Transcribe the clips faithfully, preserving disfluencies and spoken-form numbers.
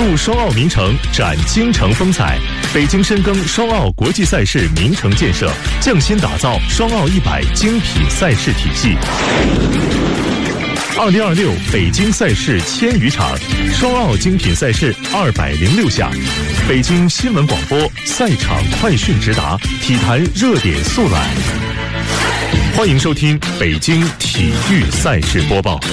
助双奥名城展京城风采。北京深耕双奥国际赛事名城建设，匠心打造双奥一百精品赛事体系。二零二六北京赛事千余场，双奥精品赛事二百零六项。北京新闻广播赛场快讯直达，体坛热点速览。欢迎收听北京体育赛事播报。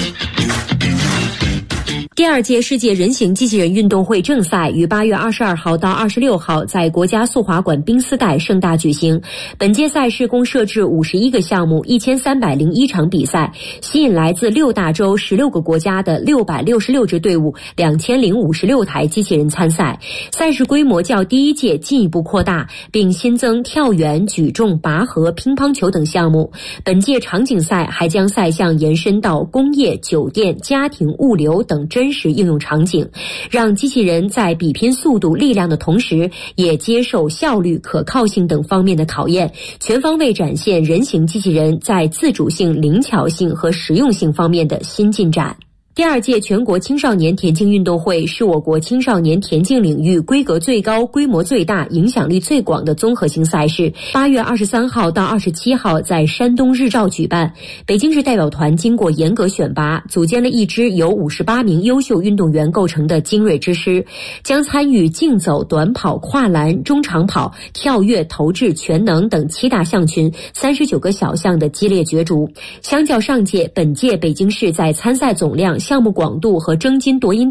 第二届世界人形机器人运动会正赛于八月二十二号到二十六号在国家速滑馆冰丝带盛大举行。本届赛事共设置五十一个项目，一千三百零一场比赛，吸引来自六大洲十六个国家的六百六十六支队伍，两千零五十六台机器人参赛。赛事规模较第一届进一步扩大，并新增跳远、举重、拔河、乒乓球等项目。本届场景赛还将赛项延伸到工业、酒店、家庭、物流等真实应用场景，让机器人在比拼速度、力量的同时，也接受效率、可靠性等方面的考验，全方位展现人形机器人在自主性、灵巧性和实用性方面的新进展。第二届全国青少年田径运动会是我国青少年田径领域规格最高、规模最大、影响力最广的综合性赛事。八月二十三号到二十七号在山东日照举办。北京市代表团经过严格选拔，组建了一支由五十八名优秀运动员构成的精锐之师，将参与竞走、短跑、跨栏、中长跑、跳跃、投掷、全能等七大项群三十九个小项的激烈角逐。相较上届，本届北京市在参赛总量、项目广度和争金夺银